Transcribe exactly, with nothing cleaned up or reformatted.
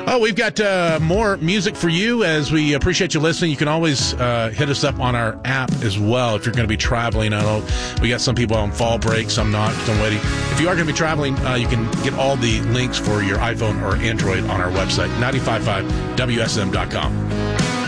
Oh, we've got uh, more music for you as we appreciate you listening. You can always uh, hit us up on our app as well if you're going to be traveling. I know we got some people on fall break, some not, some waiting. If you are going to be traveling, uh, you can get all the links for your iPhone or Android on our website, nine five five W S M dot com.